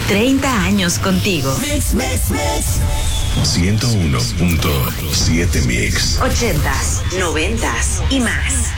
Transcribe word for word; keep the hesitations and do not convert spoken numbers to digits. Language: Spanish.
treinta años contigo. Mix, mix, mix. ciento uno punto siete Mix. ochentas, noventas y más.